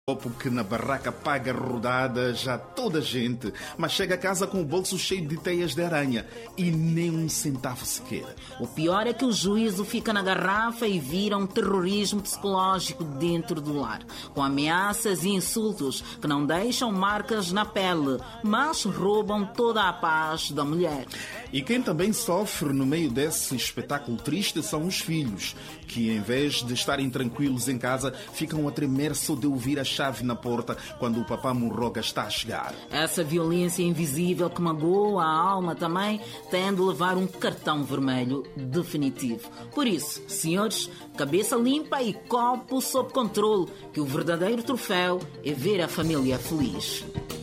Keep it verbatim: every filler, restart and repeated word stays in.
Porque na barraca paga rodada já toda a gente, mas chega a casa com o bolso cheio de teias de aranha e nem um centavo sequer. O pior é que o juízo fica na garrafa e vira um terrorismo psicológico dentro do lar, com ameaças e insultos que não deixam marcas na pele, mas roubam toda a paz da mulher. E quem também sofre no meio desse espetáculo triste são os filhos, que em vez de estarem tranquilos em casa, ficam a tremer só de ouvir a chave na porta quando o papá Murroga está a chegar. Essa violência invisível que magoa a alma também tem de levar um cartão vermelho definitivo. Por isso, senhores, cabeça limpa e copo sob controle, que o verdadeiro troféu é ver a família feliz.